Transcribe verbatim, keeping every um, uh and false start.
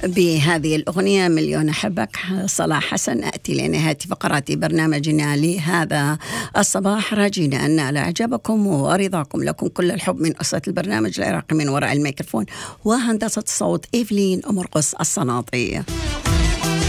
بهذه الأغنية مليون أحبك صلاح حسن أتي لنهاية فقرات برنامجنا لهذا الصباح، راجين أن نال إعجابكم ورضاكم. لكم كل الحب من أسرة البرنامج العراقي، من وراء الميكروفون وهندسة الصوت إيفلين أمرقص الصناطي.